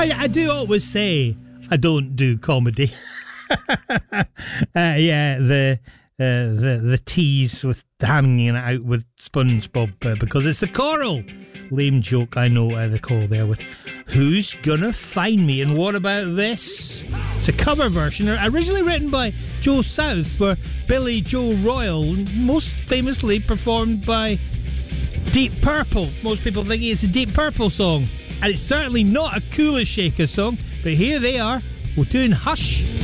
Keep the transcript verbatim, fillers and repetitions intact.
I, I do always say I don't do comedy. uh, yeah, the uh, the the tease with hanging it out with SpongeBob uh, because it's the choral. Lame joke, I know, uh, the choral there with "Who's Gonna Find Me?" And what about this? It's a cover version, originally written by Joe South, where Billy Joe Royal, most famously performed by Deep Purple. Most people think it's a Deep Purple song, and it's certainly not a Kula Shaker song. But here they are, we're doing Hush.